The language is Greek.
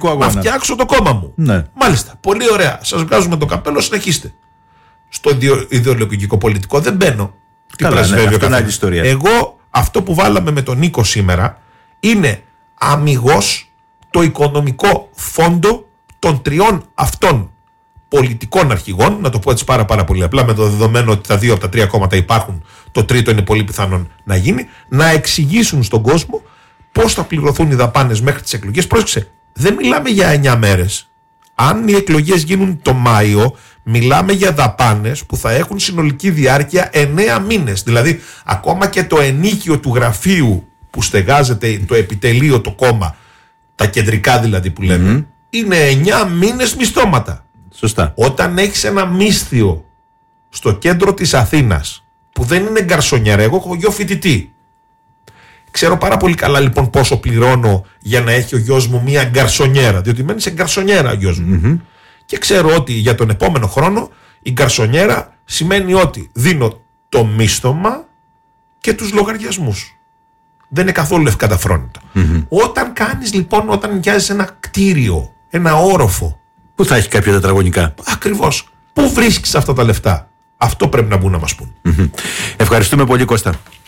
να φτιάξω το κόμμα μου. Ναι. Μάλιστα. Πολύ ωραία. Σας βγάζουμε το καπέλο, συνεχίστε. Στο ιδεολογικό πολιτικό δεν μπαίνω. Τι πρεσβεύει αυτό είναι άλλη ιστορία. Εγώ αυτό που βάλαμε με τον Νίκο σήμερα είναι αμιγώς το οικονομικό φόντο των τριών αυτών πολιτικών αρχηγών, να το πω έτσι πάρα πολύ απλά, με το δεδομένο ότι τα δύο από τα τρία κόμματα υπάρχουν, το τρίτο είναι πολύ πιθανόν να γίνει, να εξηγήσουν στον κόσμο πώς θα πληρωθούν οι δαπάνες μέχρι τις εκλογές. Πρόσεξε, δεν μιλάμε για 9 μέρες. Αν οι εκλογές γίνουν το Μάιο, μιλάμε για δαπάνες που θα έχουν συνολική διάρκεια 9 μήνες. Δηλαδή, ακόμα και το ενοίκιο του γραφείου που στεγάζεται το επιτελείο, το κόμμα, τα κεντρικά δηλαδή που λέμε, είναι 9 μήνες μισθώματα. Σωστά. Όταν έχεις ένα μίσθιο στο κέντρο της Αθήνας, που δεν είναι γκαρσονιέρα, εγώ έχω γιο φοιτητή. Ξέρω πάρα πολύ καλά λοιπόν πόσο πληρώνω για να έχει ο γιος μου μία γκαρσονιέρα, διότι μένει σε γκαρσονιέρα ο γιος μου. Και ξέρω ότι για τον επόμενο χρόνο η γκαρσονιέρα σημαίνει ότι δίνω το μίσθωμα και τους λογαριασμούς. Δεν είναι καθόλου ευκαταφρόνητο. Όταν κάνεις λοιπόν, όταν νοικιάζεις ένα κτίριο, ένα όροφο, που θα έχει κάποια τετραγωνικά. Ακριβώς. Πού βρίσκεις αυτά τα λεφτά? Αυτό πρέπει να μπουν να μας πούν. Ευχαριστούμε πολύ, Κώστα.